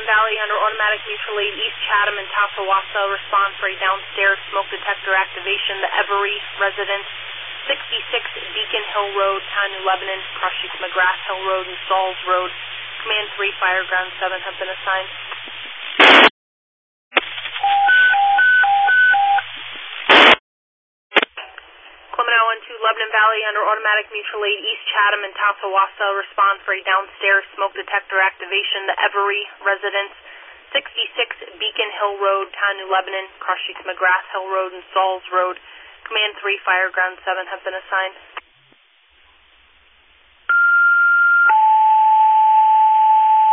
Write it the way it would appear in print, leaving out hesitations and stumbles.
Lebanon Valley under automatic mutual aid, East Chatham and Tassawassa. Response rate downstairs, smoke detector activation, the Every residence, 66 Beacon Hill Road, Town New Lebanon, cross streets McGrath Hill Road and Stalls Road. Command 3, Fire Ground 7 have been assigned. Clemenau 1-2, Lebanon Valley under automatic mutual aid, East Chatham and Tassawassa. Response rate downstairs, smoke detector activation, the Every residence, 66 Beacon Hill Road, Town New Lebanon, cross streets McGrath Hill Road and Stalls Road. Command 3, Fire Ground 7 have been assigned.